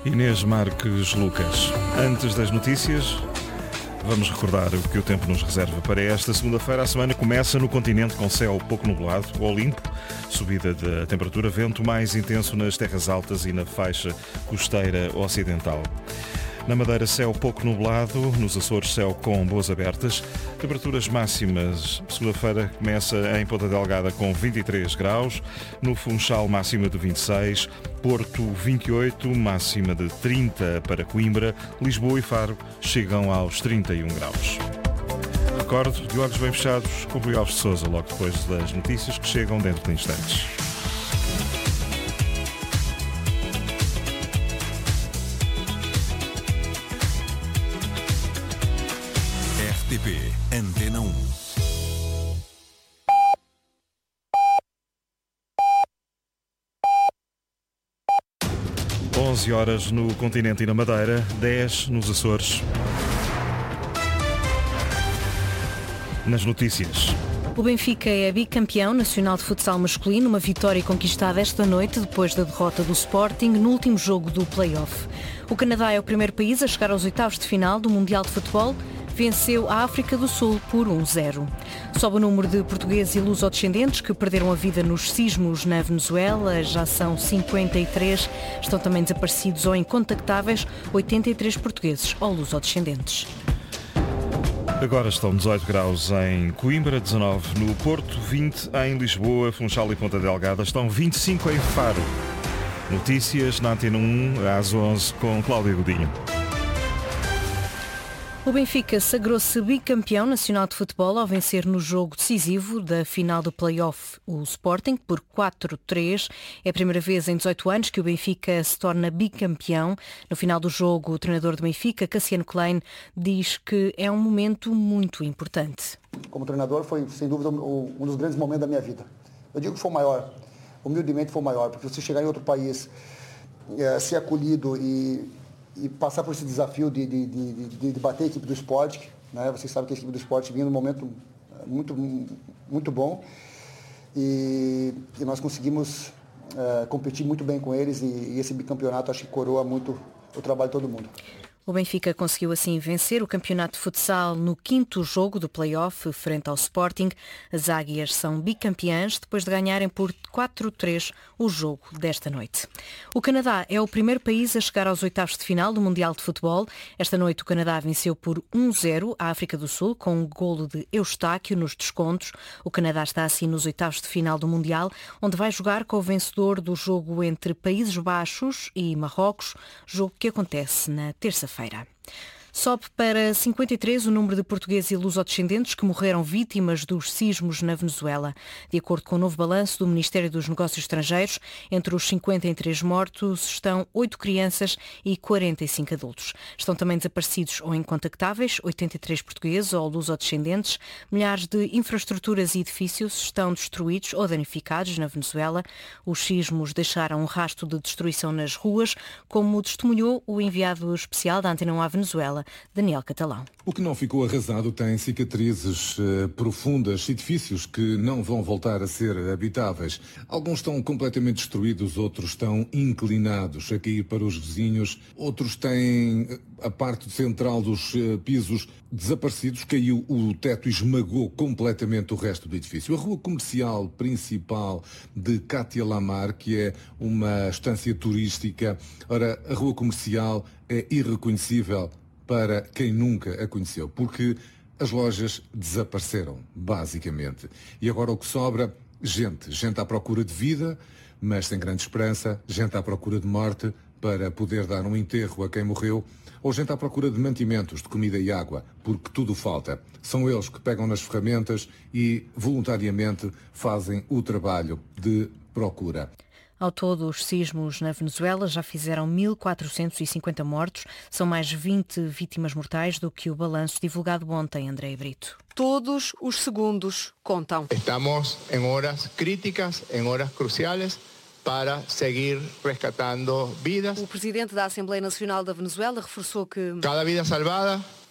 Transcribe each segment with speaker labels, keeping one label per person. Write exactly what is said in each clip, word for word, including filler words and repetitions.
Speaker 1: Inês Marques Lucas. Antes das notícias, vamos recordar o que o tempo nos reserva para esta segunda-feira. A semana começa no continente com céu pouco nublado ou limpo, subida da temperatura, vento mais intenso nas terras altas e na faixa costeira ocidental. Na Madeira, céu pouco nublado, nos Açores, céu com boas abertas. Temperaturas máximas, segunda-feira começa em Ponta Delgada com vinte e três graus, no Funchal máxima de vinte e seis, Porto vinte e oito, máxima de trinta para Coimbra, Lisboa e Faro chegam aos trinta e um graus. Recordo, de olhos bem fechados, com Rui Alves de Sousa, logo depois das notícias que chegam dentro de instantes.
Speaker 2: R T P Antena um.
Speaker 1: onze horas no continente e na Madeira, dez nos Açores. Nas notícias.
Speaker 3: O Benfica é bicampeão nacional de futsal masculino, uma vitória conquistada esta noite depois da derrota do Sporting no último jogo do play-off. O Canadá é o primeiro país a chegar aos oitavos de final do Mundial de Futebol. Venceu a África do Sul por um a zero. Sobe o número de portugueses e lusodescendentes que perderam a vida nos sismos na Venezuela. Já são cinquenta e três. Estão também desaparecidos ou incontactáveis oitenta e três portugueses ou lusodescendentes.
Speaker 1: Agora estão dezoito graus em Coimbra, dezanove no Porto, vinte em Lisboa, Funchal e Ponta Delgada. Estão vinte e cinco em Faro. Notícias na Antena um, às onze, com Cláudia Godinho.
Speaker 3: O Benfica sagrou-se bicampeão nacional de futebol ao vencer no jogo decisivo da final do play-off o Sporting por quatro a três. É a primeira vez em dezoito anos que o Benfica se torna bicampeão. No final do jogo, o treinador do Benfica, Cassiano Klein, diz que é um momento muito importante.
Speaker 4: Como treinador foi, sem dúvida, um dos grandes momentos da minha vida. Eu digo que foi o maior, humildemente foi o maior, porque você chegar em outro país, é, ser acolhido e... e passar por esse desafio de, de, de, de bater a equipe do esporte, né? Vocês sabem que a equipe do esporte vinha num momento muito, muito bom e, e nós conseguimos uh, competir muito bem com eles e, e esse bicampeonato acho que coroa muito o trabalho de todo mundo.
Speaker 3: O Benfica conseguiu assim vencer o campeonato de futsal no quinto jogo do play-off frente ao Sporting. As Águias são bicampeãs depois de ganharem por quatro a três o jogo desta noite. O Canadá é o primeiro país a chegar aos oitavos de final do Mundial de Futebol. Esta noite o Canadá venceu por um a zero a África do Sul com um golo de Eustáquio nos descontos. O Canadá está assim nos oitavos de final do Mundial, onde vai jogar com o vencedor do jogo entre Países Baixos e Marrocos, jogo que acontece na terça-feira. Feira. Sobe para cinquenta e três o número de portugueses e lusodescendentes que morreram vítimas dos sismos na Venezuela. De acordo com o novo balanço do Ministério dos Negócios Estrangeiros, entre os cinquenta e três mortos estão oito crianças e quarenta e cinco adultos. Estão também desaparecidos ou incontactáveis oitenta e três portugueses ou lusodescendentes. Milhares de infraestruturas e edifícios estão destruídos ou danificados na Venezuela. Os sismos deixaram um rastro de destruição nas ruas, como testemunhou o enviado especial da Antena um à Venezuela, Daniel Catalão.
Speaker 5: O que não ficou arrasado tem cicatrizes uh, profundas, edifícios que não vão voltar a ser habitáveis. Alguns estão completamente destruídos, outros estão inclinados a cair para os vizinhos, outros têm a parte central dos uh, pisos desaparecidos, caiu o teto e esmagou completamente o resto do edifício. A rua comercial principal de Cátia Lamar, que é uma estância turística, ora, a rua comercial é irreconhecível para quem nunca a conheceu, porque as lojas desapareceram, basicamente. E agora o que sobra? Gente. Gente à procura de vida, mas sem grande esperança. Gente à procura de morte para poder dar um enterro a quem morreu. Ou gente à procura de mantimentos, de comida e água, porque tudo falta. São eles que pegam nas ferramentas e voluntariamente fazem o trabalho de procura.
Speaker 3: Ao todo, os sismos na Venezuela já fizeram mil quatrocentos e cinquenta mortos. São mais vinte vítimas mortais do que o balanço divulgado ontem, André Brito.
Speaker 6: Todos os segundos contam.
Speaker 7: Estamos em horas críticas, em horas cruciais, para seguir rescatando vidas.
Speaker 6: O presidente da Assembleia Nacional da Venezuela reforçou que
Speaker 7: cada vida salvada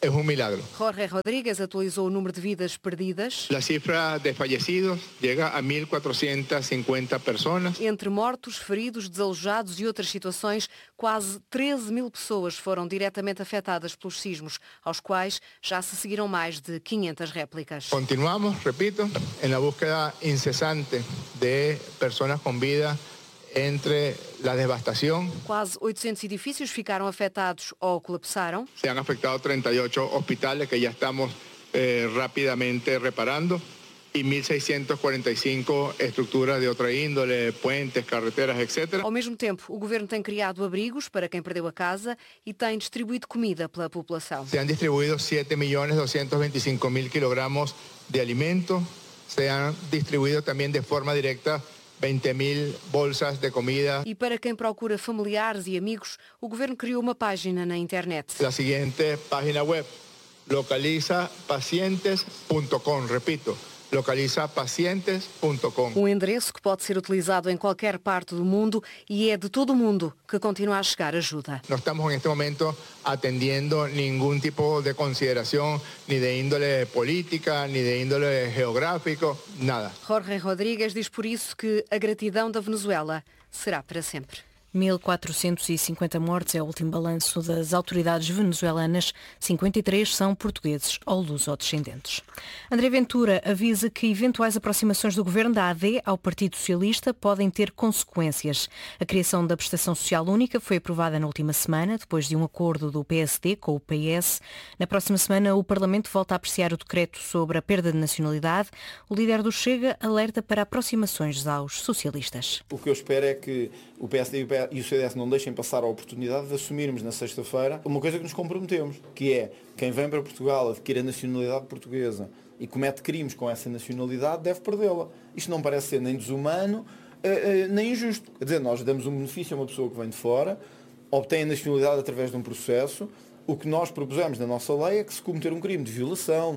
Speaker 7: es un milagro.
Speaker 6: Jorge Rodríguez atualizou o número de vidas perdidas.
Speaker 7: La cifra de fallecidos llega a mil cuatrocientas cincuenta personas.
Speaker 6: Entre mortos, feridos, desalojados e outras situações, quase treze mil pessoas foram diretamente afetadas pelos sismos, aos quais já se seguiram mais de quinhentas réplicas.
Speaker 7: Continuamos, repito, en la búsqueda incesante de personas con vida entre la devastación.
Speaker 6: Quase oitocentos edifícios ficaram afetados ou colapsaram.
Speaker 7: Se han afectado treinta y ocho hospitales que ya estamos eh, rápidamente reparando y mil seiscientas cuarenta y cinco estructuras de otra índole, puentes, carreteras, etcétera.
Speaker 6: Ao mesmo tempo, o governo tem criado abrigos para quem perdeu a casa e tem distribuído comida pela população.
Speaker 7: Se han distribuido siete millones doscientos veinticinco mil kilogramos de alimentos. Se han distribuido también de forma directa veinte mil bolsas de comida.
Speaker 6: E para quem procura familiares e amigos, o governo criou uma página na internet.
Speaker 7: La siguiente página web, localiza pacientes punto com, repito, localiza pacientes punto com.
Speaker 6: Um endereço que pode ser utilizado em qualquer parte do mundo e é de todo o mundo que continua a chegar ajuda.
Speaker 7: No estamos en este momento atendiendo ningún tipo de consideración ni de índole política, ni de índole geográfico, nada.
Speaker 6: Jorge Rodríguez diz por isso que a gratidão da Venezuela será para sempre.
Speaker 3: mil quatrocentos e cinquenta mortes é o último balanço das autoridades venezuelanas, cinquenta e três são portugueses ou luso-descendentes. André Ventura avisa que eventuais aproximações do governo da A D ao Partido Socialista podem ter consequências. A criação da prestação social única foi aprovada na última semana, depois de um acordo do P S D com o P S. Na próxima semana, o Parlamento volta a apreciar o decreto sobre a perda de nacionalidade. O líder do Chega alerta para aproximações aos socialistas.
Speaker 8: O que eu espero é que o P S D e o P S e o C D S não deixem passar a oportunidade de assumirmos na sexta-feira uma coisa que nos comprometemos, que é quem vem para Portugal, adquire a nacionalidade portuguesa e comete crimes com essa nacionalidade, deve perdê-la. Isto não parece ser nem desumano, nem injusto. Quer dizer, nós damos um benefício a uma pessoa que vem de fora, obtém a nacionalidade através de um processo. O que nós propusemos na nossa lei é que se cometer um crime de violação,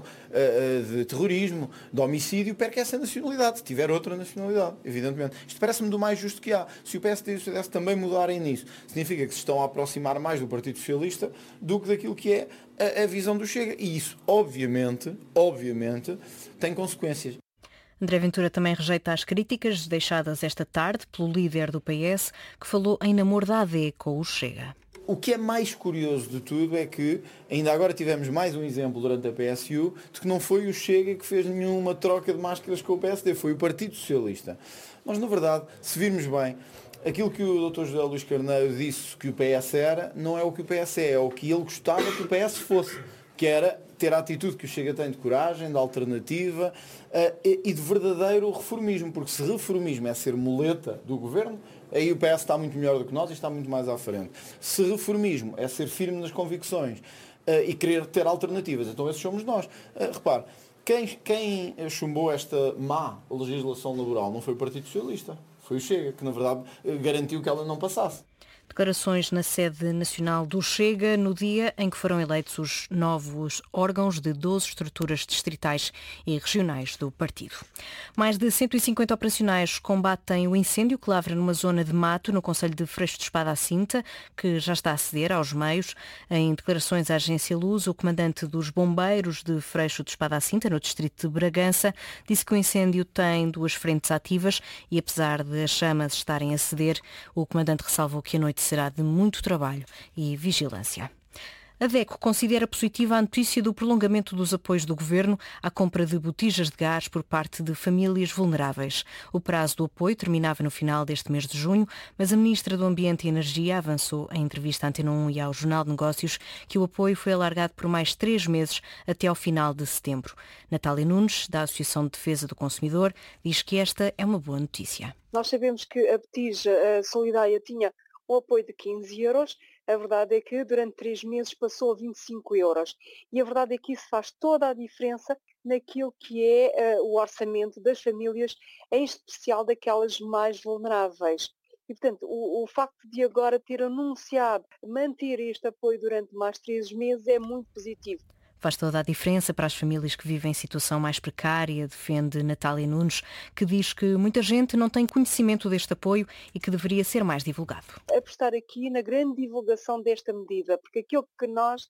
Speaker 8: de terrorismo, de homicídio, perca essa nacionalidade, se tiver outra nacionalidade, evidentemente. Isto parece-me do mais justo que há. Se o P S D e o C D S também mudarem nisso, significa que se estão a aproximar mais do Partido Socialista do que daquilo que é a, a visão do Chega. E isso, obviamente, obviamente, tem consequências.
Speaker 3: André Ventura também rejeita as críticas deixadas esta tarde pelo líder do P S, que falou em namoro da A D com o Chega.
Speaker 8: O que é mais curioso de tudo é que ainda agora tivemos mais um exemplo durante a P S U de que não foi o Chega que fez nenhuma troca de máscaras com o P S D, foi o Partido Socialista. Mas, na verdade, se virmos bem, aquilo que o doutor José Luís Carneiro disse que o P S era, não é o que o P S é, é o que ele gostava que o P S fosse, que era ter a atitude que o Chega tem de coragem, de alternativa uh, e, e de verdadeiro reformismo, porque se reformismo é ser muleta do governo, aí o P S está muito melhor do que nós e está muito mais à frente. Se reformismo é ser firme nas convicções uh, e querer ter alternativas, então esses somos nós. Uh, repare, quem, quem chumbou esta má legislação laboral não foi o Partido Socialista, foi o Chega, que na verdade garantiu que ela não passasse.
Speaker 3: Declarações na sede nacional do Chega no dia em que foram eleitos os novos órgãos de doze estruturas distritais e regionais do partido. Mais de cento e cinquenta operacionais combatem o incêndio que lavra numa zona de mato no concelho de Freixo de Espada à Cinta, que já está a ceder aos meios. Em declarações à agência Luz, o comandante dos bombeiros de Freixo de Espada à Cinta, no distrito de Bragança, disse que o incêndio tem duas frentes ativas e, apesar de as chamas estarem a ceder, o comandante ressalvou que a noite será de muito trabalho e vigilância. A DECO considera positiva a notícia do prolongamento dos apoios do Governo à compra de botijas de gás por parte de famílias vulneráveis. O prazo do apoio terminava no final deste mês de junho, mas a Ministra do Ambiente e Energia avançou em entrevista à Antena um e ao Jornal de Negócios que o apoio foi alargado por mais três meses até ao final de setembro. Natália Nunes, da Associação de Defesa do Consumidor, diz que esta é uma boa notícia.
Speaker 9: Nós sabemos que a botija solidária tinha um apoio de quinze euros, a verdade é que durante três meses passou a vinte e cinco euros. E a verdade é que isso faz toda a diferença naquilo que é uh, o orçamento das famílias, em especial daquelas mais vulneráveis. E, portanto, o, o facto de agora ter anunciado manter este apoio durante mais três meses é muito positivo.
Speaker 3: Faz toda a diferença para as famílias que vivem em situação mais precária, defende Natália Nunes, que diz que muita gente não tem conhecimento deste apoio e que deveria ser mais divulgado.
Speaker 9: Apostar aqui na grande divulgação desta medida, porque aquilo que nós, DECO,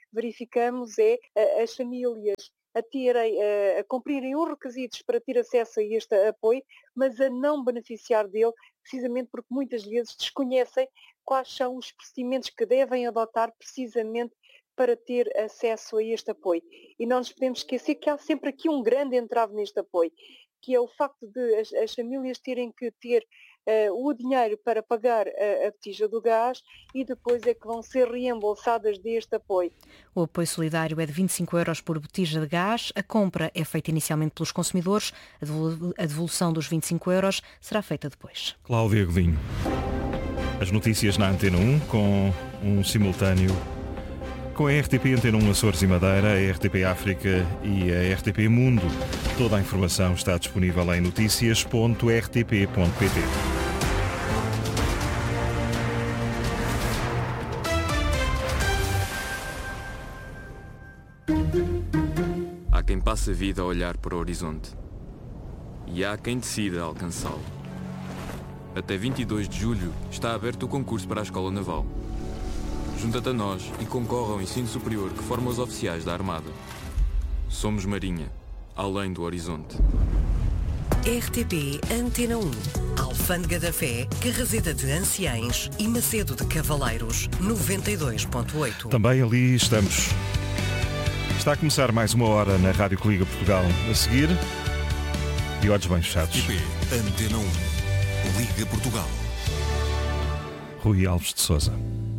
Speaker 9: verificamos é as famílias a, terem, a, a cumprirem os requisitos para ter acesso a este apoio, mas a não beneficiar dele, precisamente porque muitas vezes desconhecem quais são os procedimentos que devem adotar precisamente para ter acesso a este apoio. E não nos podemos esquecer que há sempre aqui um grande entrave neste apoio, que é o facto de as, as famílias terem que ter uh, o dinheiro para pagar a, a botija do gás e depois é que vão ser reembolsadas deste apoio.
Speaker 3: O apoio solidário é de vinte e cinco euros por botija de gás. A compra é feita inicialmente pelos consumidores. A devolução dos vinte e cinco euros será feita depois.
Speaker 1: Cláudia Godinho. As notícias na Antena um com um simultâneo com a R T P Antena um Açores e Madeira, a R T P África e a R T P Mundo. Toda a informação está disponível em notícias ponto r t p ponto p t.
Speaker 10: Há quem passe a vida a olhar para o horizonte e há quem decida alcançá-lo. Até vinte e dois de julho está aberto o concurso para a Escola Naval. Junta-te a nós e concorre ao ensino superior que forma os oficiais da Armada. Somos Marinha, além do horizonte.
Speaker 11: R T P Antena um, Alfândega da Fé, Carraseda de Anciães e Macedo de Cavaleiros, noventa e dois ponto oito.
Speaker 1: Também ali estamos. Está a começar mais uma hora na Rádio que Liga Portugal. A seguir, de olhos bem fechados.
Speaker 2: R T P Antena um, Liga Portugal.
Speaker 1: Rui Alves de Sousa.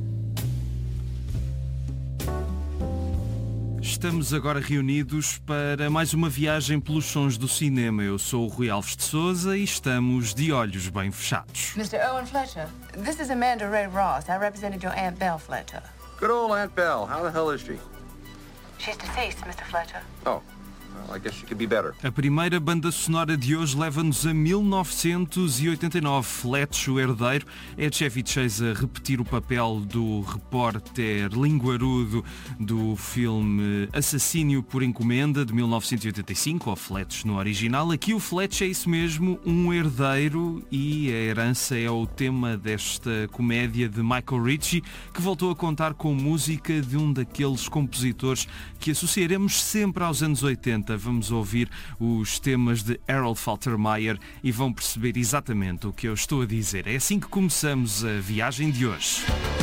Speaker 12: Estamos agora reunidos para mais uma viagem pelos sons do cinema. Eu sou o Rui Alves de Sousa e estamos de olhos bem fechados.
Speaker 13: mister Owen Fletcher, this is Amanda Ray Ross. I represented your Aunt Belle Fletcher.
Speaker 14: Good old Aunt Belle. How the hell is she?
Speaker 13: She's deceased, mister Fletcher.
Speaker 14: Oh. Well, I guess she could be better.
Speaker 12: A primeira banda sonora de hoje leva-nos a mil novecentos e oitenta e nove. Fletch, o herdeiro, é Chevy Chase a repetir o papel do repórter linguarudo do filme Assassínio por Encomenda, de mil novecentos e oitenta e cinco, ou Fletch no original. Aqui o Fletch é isso mesmo, um herdeiro, e a herança é o tema desta comédia de Michael Ritchie, que voltou a contar com música de um daqueles compositores que associaremos sempre aos anos oitenta. Vamos ouvir os temas de Harold Faltermeyer e vão perceber exatamente o que eu estou a dizer. É assim que começamos a viagem de hoje.